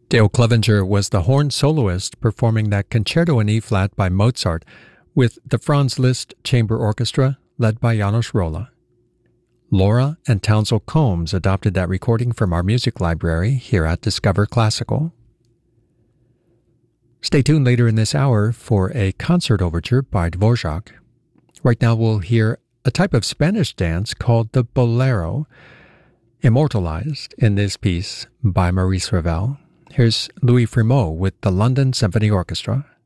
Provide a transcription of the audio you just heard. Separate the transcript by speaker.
Speaker 1: Dale Clevenger was the horn soloist performing that concerto in E-flat by Mozart with the Franz Liszt Chamber Orchestra led by Janos Rolla. Laura and Townsell Combs adopted that recording from our music library here at Discover Classical. Stay tuned later in this hour for a concert overture by Dvorak. Right now we'll hear a type of Spanish dance called the bolero, immortalized in this piece by Maurice Ravel. Here's Louis Fremeau with the London Symphony Orchestra.